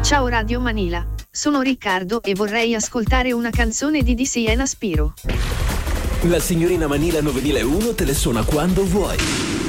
Ciao Radio Manila, sono Riccardo e vorrei ascoltare una canzone di Siena Spiro. La signorina Manila 9001 te le suona quando vuoi.